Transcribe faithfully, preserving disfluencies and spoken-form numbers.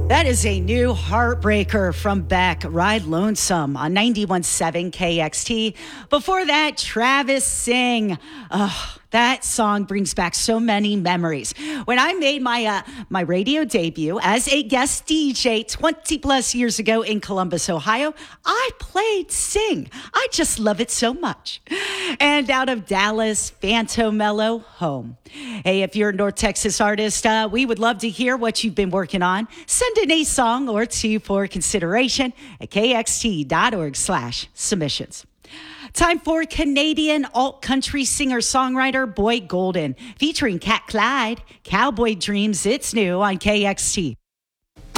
That is a new heartbreaker from Beck, Ride Lonesome on ninety-one point seven K X T. Before that, Travis Sing. Oh, that song brings back so many memories. When I made my uh, my radio debut as a guest D J twenty plus years ago in Columbus, Ohio, I played Sing. I just love it so much. And out of Dallas, Fantomello, Home. Hey, if you're a North Texas artist, uh, we would love to hear what you've been working on. Send in a song or two for consideration at kxt.org slash submissions. Time for Canadian alt-country singer-songwriter Boyd Golden, featuring Cat Clyde, Cowboy Dreams. It's new on K X T.